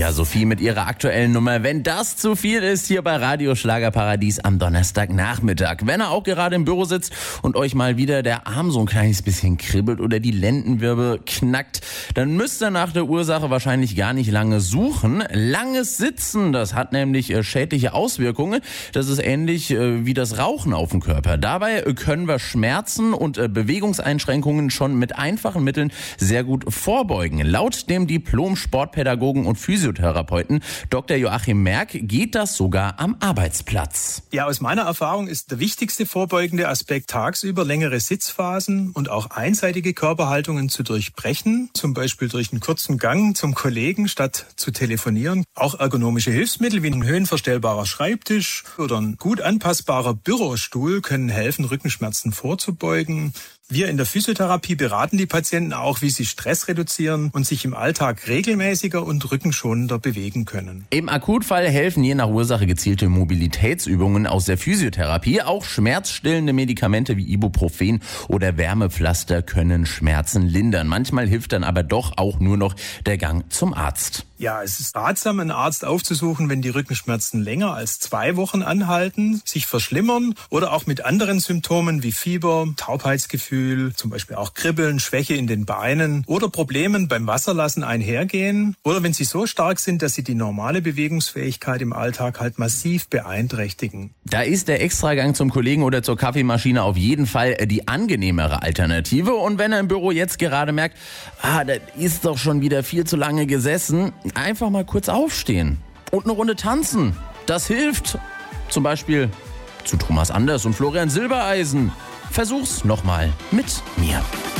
Ja, Sophie mit ihrer aktuellen Nummer. Wenn das zu viel ist hier bei Radio Schlagerparadies am Donnerstagnachmittag. Wenn ihr auch gerade im Büro sitzt und euch mal wieder der Arm so ein kleines bisschen kribbelt oder die Lendenwirbel knackt, dann müsst ihr nach der Ursache wahrscheinlich gar nicht lange suchen. Langes Sitzen, das hat nämlich schädliche Auswirkungen. Das ist ähnlich wie das Rauchen auf dem Körper. Dabei können wir Schmerzen und Bewegungseinschränkungen schon mit einfachen Mitteln sehr gut vorbeugen. Laut dem Diplom-Sportpädagogen und Physiotherapeuten Dr. Joachim Merck geht das sogar am Arbeitsplatz. Ja, aus meiner Erfahrung ist der wichtigste vorbeugende Aspekt tagsüber längere Sitzphasen und auch einseitige Körperhaltungen zu durchbrechen, zum Beispiel durch einen kurzen Gang zum Kollegen statt zu telefonieren. Auch ergonomische Hilfsmittel wie ein höhenverstellbarer Schreibtisch oder ein gut anpassbarer Bürostuhl können helfen, Rückenschmerzen vorzubeugen. Wir in der Physiotherapie beraten die Patienten auch, wie sie Stress reduzieren und sich im Alltag regelmäßiger und rückenschonender bewegen können. Im Akutfall helfen je nach Ursache gezielte Mobilitätsübungen aus der Physiotherapie. Auch schmerzstillende Medikamente wie Ibuprofen oder Wärmepflaster können Schmerzen lindern. Manchmal hilft dann aber doch auch nur noch der Gang zum Arzt. Ja, es ist ratsam, einen Arzt aufzusuchen, wenn die Rückenschmerzen länger als 2 Wochen anhalten, sich verschlimmern oder auch mit anderen Symptomen wie Fieber, Taubheitsgefühl, zum Beispiel auch Kribbeln, Schwäche in den Beinen oder Problemen beim Wasserlassen einhergehen oder wenn sie so stark sind, dass sie die normale Bewegungsfähigkeit im Alltag halt massiv beeinträchtigen. Da ist der Extragang zum Kollegen oder zur Kaffeemaschine auf jeden Fall die angenehmere Alternative. Und wenn er im Büro jetzt gerade merkt, das ist doch schon wieder viel zu lange gesessen, einfach mal kurz aufstehen und eine Runde tanzen. Das hilft. Zum Beispiel zu Thomas Anders und Florian Silbereisen. Versuch's nochmal mit mir.